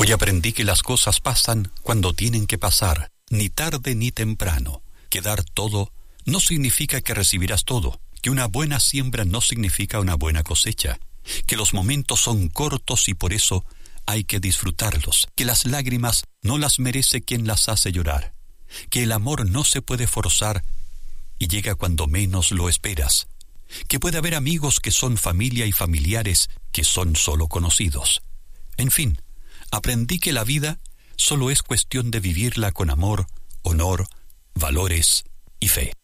Hoy aprendí que las cosas pasan cuando tienen que pasar, ni tarde ni temprano. Que dar todo no significa que recibirás todo, que una buena siembra no significa una buena cosecha, que los momentos son cortos y por eso hay que disfrutarlos, que las lágrimas no las merece quien las hace llorar, que el amor no se puede forzar y llega cuando menos lo esperas, que puede haber amigos que son familia y familiares que son solo conocidos. En fin, aprendí que la vida solo es cuestión de vivirla con amor, honor, valores y fe.